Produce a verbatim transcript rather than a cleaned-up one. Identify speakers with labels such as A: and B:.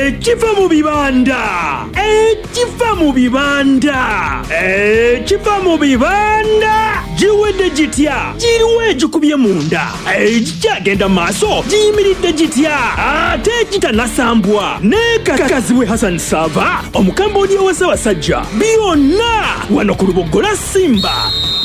A: ekiva mu bibanda ekiva mu bibanda ekiva mu bibanda giwedde gitya giriwo egikubye munda egikyagenda maaso giyimiridde gitya ate gitanasambwa ne kakazibwe Hassan Sava omukambwe ow'Ssaabasajja byonna wano ku Lubogola Simba.